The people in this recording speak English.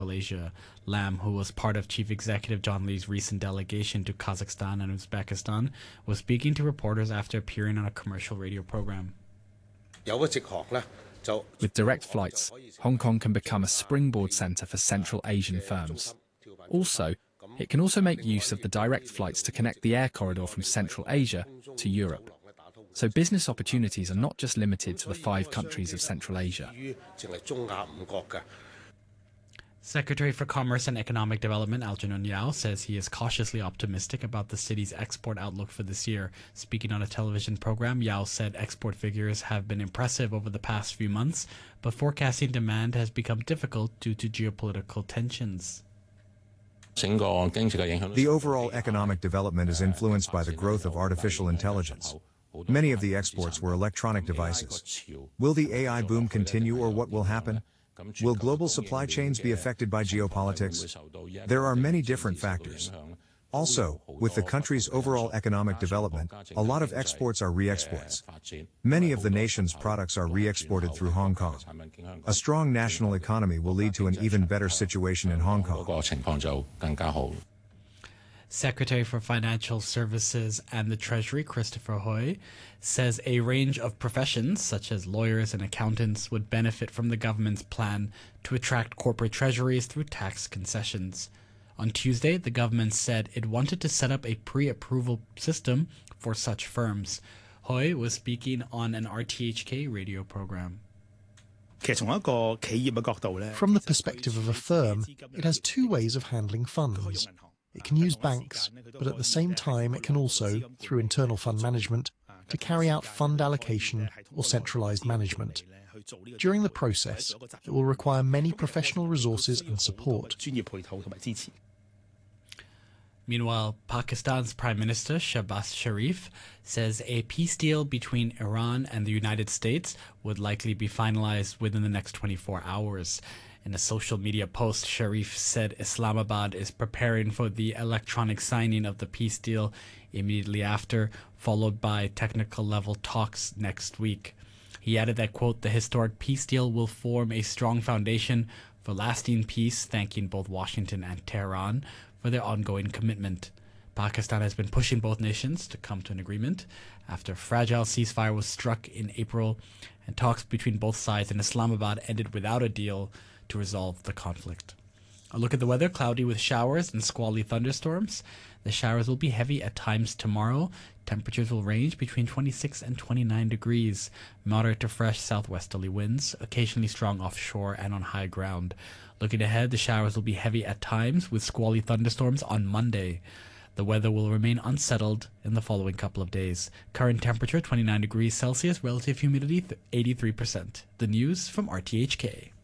Malaysia. Lam, who was part of Chief Executive John Lee's recent delegation to Kazakhstan and Uzbekistan, was speaking to reporters after appearing on a commercial radio program. With direct flights, Hong Kong can become a springboard centre for Central Asian firms. Also, it can also make use of the direct flights to connect the air corridor from Central Asia to Europe. So business opportunities are not just limited to the 5 countries of Central Asia. Secretary for Commerce and Economic Development Algernon Yao says he is cautiously optimistic about the city's export outlook for this year. Speaking on a television program, Yao said export figures have been impressive over the past few months, but forecasting demand has become difficult due to geopolitical tensions. The overall economic development is influenced by the growth of artificial intelligence. Many of the exports were electronic devices. Will the AI boom continue, or what will happen? Will global supply chains be affected by geopolitics? There are many different factors. Also, with the country's overall economic development, a lot of exports are re-exports. Many of the nation's products are re-exported through Hong Kong. A strong national economy will lead to an even better situation in Hong Kong. Secretary for Financial Services and the Treasury, Christopher Hui, says a range of professions, such as lawyers and accountants, would benefit from the government's plan to attract corporate treasuries through tax concessions. On Tuesday, the government said it wanted to set up a pre-approval system for such firms. Hui was speaking on an RTHK radio program. From the perspective of a firm, it has 2 ways of handling funds. It can use banks, but at the same time it can also, through internal fund management, to carry out fund allocation or centralized management. During the process, it will require many professional resources and support. Meanwhile, Pakistan's Prime Minister Shehbaz Sharif says a peace deal between Iran and the United States would likely be finalized within the next 24 hours. In a social media post, Sharif said Islamabad is preparing for the electronic signing of the peace deal immediately after, followed by technical level talks next week. He added that, quote, the historic peace deal will form a strong foundation for lasting peace, thanking both Washington and Tehran for their ongoing commitment. Pakistan has been pushing both nations to come to an agreement after a fragile ceasefire was struck in April, and talks between both sides in Islamabad ended without a deal to resolve the conflict. A look at the weather: cloudy with showers and squally thunderstorms. The showers will be heavy at times tomorrow. Temperatures will range between 26 and 29 degrees. Moderate to fresh southwesterly winds, occasionally strong offshore and on high ground. Looking ahead, the showers will be heavy at times with squally thunderstorms on Monday. The weather will remain unsettled in the following couple of days. Current temperature 29 degrees Celsius, relative humidity 83%. The news from RTHK.